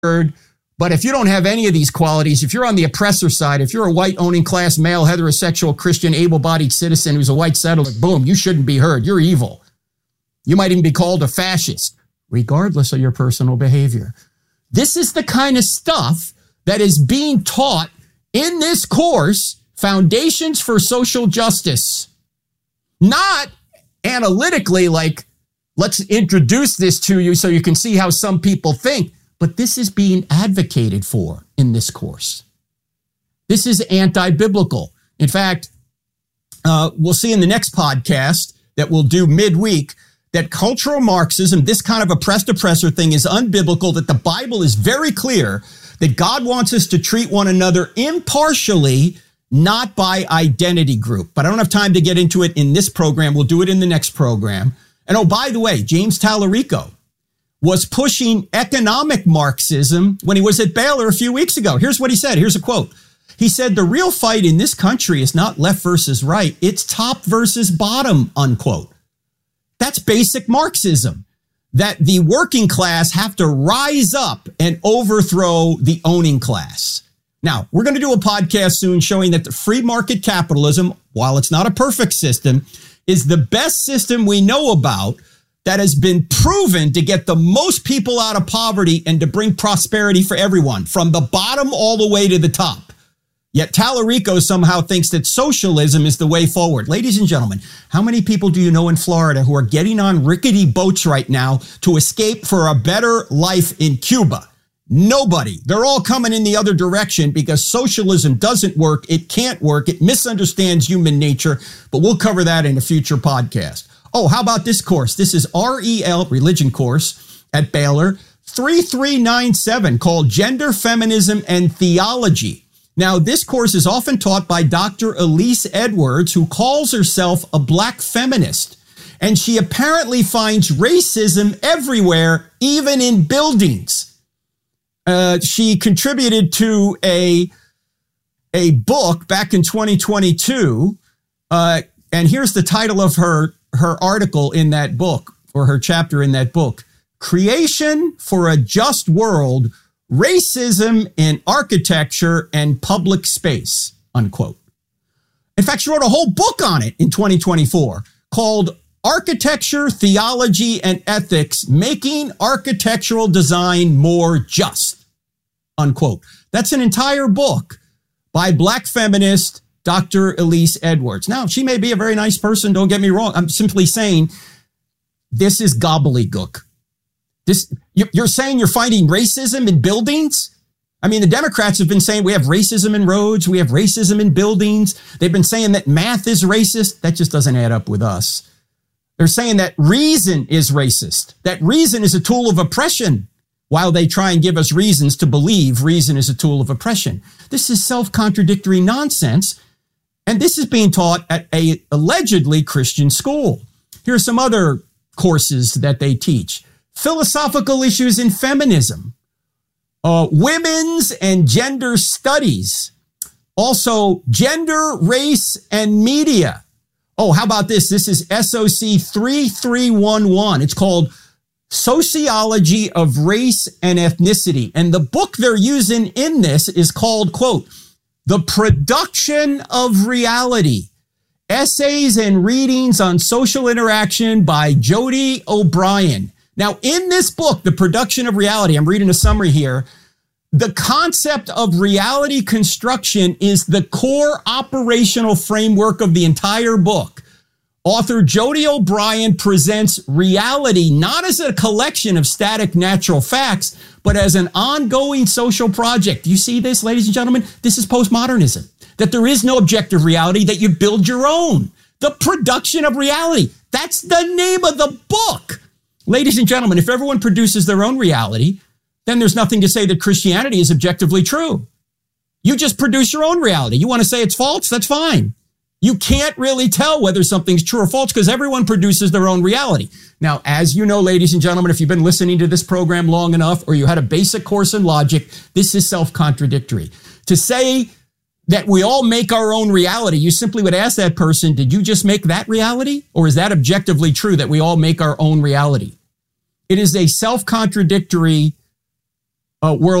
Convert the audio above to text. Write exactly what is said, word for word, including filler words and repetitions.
But if you don't have any of these qualities, if you're on the oppressor side, if you're a white owning class male, heterosexual, Christian, able-bodied citizen who's a white settler, boom, you shouldn't be heard. You're evil. You might even be called a fascist, regardless of your personal behavior. This is the kind of stuff that is being taught in this course, Foundations for Social Justice. Not analytically like, let's introduce this to you so you can see how some people think. But this is being advocated for in this course. This is anti-biblical. In fact, uh, we'll see in the next podcast that we'll do midweek that cultural Marxism, this kind of oppressed oppressor thing, is unbiblical, that the Bible is very clear that God wants us to treat one another impartially, not by identity group. But I don't have time to get into it in this program. We'll do it in the next program. And oh, by the way, James Tallarico was pushing economic Marxism when he was at Baylor a few weeks ago. Here's what he said. Here's a quote. He said, the real fight in this country is not left versus right. It's top versus bottom, unquote. That's basic Marxism, that the working class have to rise up and overthrow the owning class. Now, we're going to do a podcast soon showing that the free market capitalism, while it's not a perfect system, is the best system we know about that has been proven to get the most people out of poverty and to bring prosperity for everyone, from the bottom all the way to the top. Yet Tallarico somehow thinks that socialism is the way forward. Ladies and gentlemen, how many people do you know in Florida who are getting on rickety boats right now to escape for a better life in Cuba? Nobody. They're all coming in the other direction because socialism doesn't work. It can't work. It misunderstands human nature. But we'll cover that in a future podcast. Oh, how about this course? This is R E L, religion course at Baylor, three three nine seven, called Gender, Feminism, and Theology. Now, this course is often taught by Doctor Elise Edwards, who calls herself a black feminist. And she apparently finds racism everywhere, even in buildings. Uh, she contributed to a, a book back in twenty twenty-two. Uh, and here's the title of her her article in that book, or her chapter in that book: Creation for a Just World, Racism in Architecture and Public Space, unquote. In fact, she wrote a whole book on it in twenty twenty-four called Architecture, Theology, and Ethics, Making Architectural Design More Just, unquote. That's an entire book by black feminist Doctor Elise Edwards. Now, she may be a very nice person, don't get me wrong. I'm simply saying this is gobbledygook. This, you're saying you're finding racism in buildings? I mean, the Democrats have been saying we have racism in roads, we have racism in buildings. They've been saying that math is racist. That just doesn't add up with us. They're saying that reason is racist, that reason is a tool of oppression, while they try and give us reasons to believe reason is a tool of oppression. This is self-contradictory nonsense. And this is being taught at a allegedly Christian school. Here are some other courses that they teach. Philosophical issues in feminism, uh, women's and gender studies, also gender, race, and media. Oh, how about this? This is S O C three three one one. It's called Sociology of Race and Ethnicity. And the book they're using in this is called, quote, The Production of Reality, Essays and Readings on Social Interaction by Jody O'Brien. Now, in this book, The Production of Reality, I'm reading a summary here, the concept of reality construction is the core operational framework of the entire book. Author Jody O'Brien presents reality not as a collection of static natural facts, but as an ongoing social project. Do you see this, ladies and gentlemen? This is postmodernism, that there is no objective reality, that you build your own. The Production of Reality. That's the name of the book. Ladies and gentlemen, if everyone produces their own reality, then there's nothing to say that Christianity is objectively true. You just produce your own reality. You want to say it's false? That's fine. You can't really tell whether something's true or false because everyone produces their own reality. Now, as you know, ladies and gentlemen, if you've been listening to this program long enough or you had a basic course in logic, this is self-contradictory. To say that we all make our own reality, you simply would ask that person, did you just make that reality? Or is that objectively true that we all make our own reality? It is a self-contradictory uh, world